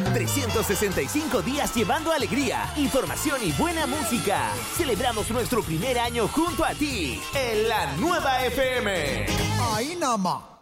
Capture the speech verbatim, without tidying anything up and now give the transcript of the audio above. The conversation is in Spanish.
trescientos sesenta y cinco días llevando alegría, información y buena música. Celebramos nuestro primer año junto a ti en la nueva F M. Ahí nada más.